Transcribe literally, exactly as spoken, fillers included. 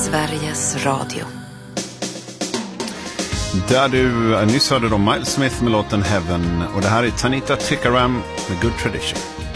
Sveriges Radio. Där du nyss hörde då Miles Smith med låten Heaven, och det här är Tanita Tikaram med Good Tradition.